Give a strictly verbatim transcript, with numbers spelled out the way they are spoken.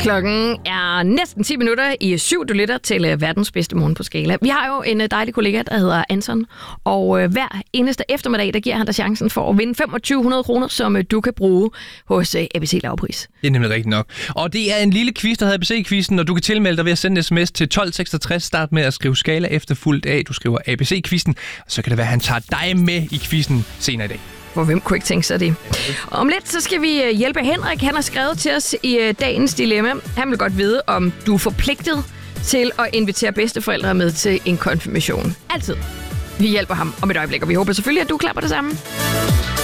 Klokken er næsten ti minutter i syv. Du lytter til verdens bedste morgen på Skala. Vi har jo en dejlig kollega, der hedder Anton, og hver eneste eftermiddag, der giver han dig chancen for at vinde femogtyve hundrede kroner, som du kan bruge hos A B C Lavpris. Det er nemlig rigtigt nok. Og det er en lille quiz, der hedder A B C-quizzen, og du kan tilmelde dig ved at sende en sms til tolv seksogtres. Start med at skrive Skala efterfulgt af. Du skriver A B C-quizzen, og så kan det være, at han tager dig med i quizzen senere i dag. For hvem kunne ikke tænke sig det? Om lidt, så skal vi hjælpe Henrik. Han har skrevet til os i dagens dilemma. Han vil godt vide, om du er forpligtet til at invitere bedsteforældre med til en konfirmation. Altid. Vi hjælper ham om et øjeblik, og vi håber selvfølgelig, at du er klar på det samme.